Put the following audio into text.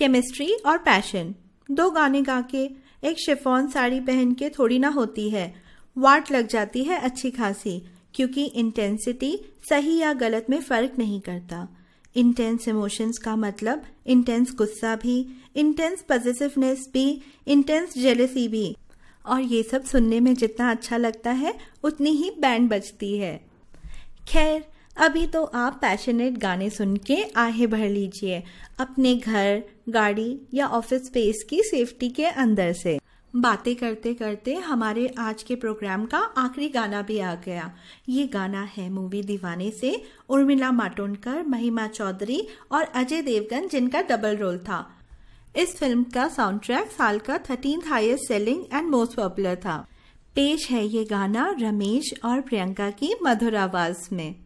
Chemistry और passion. 2 गाने गा के, एक शिफॉन साड़ी पहन के थोड़ी ना होती है, वाट लग जाती है अच्छी खासी, क्योंकि इंटेंसिटी सही या गलत में फर्क नहीं करता। इंटेंस इमोशंस का मतलब इंटेंस गुस्सा भी, इंटेंस पॉजिटिवनेस भी, इंटेंस जेलसी भी। और ये सब सुनने में जितना अच्छा लगता है उतनी ही बैंड बजती है। खैर, अभी तो आप पैशनेट गाने सुन के आहें भर लीजिए अपने घर, गाड़ी या ऑफिस स्पेस की सेफ्टी के अंदर से। बातें करते करते हमारे आज के प्रोग्राम का आखिरी गाना भी आ गया। ये गाना है मूवी दीवाने से, उर्मिला मातोंडकर, महिमा चौधरी और अजय देवगन, जिनका डबल रोल था। इस फिल्म का साउंड ट्रैक साल का 13th highest selling and most popular था। पेश है ये गाना रमेश और प्रियंका की मधुर आवाज में।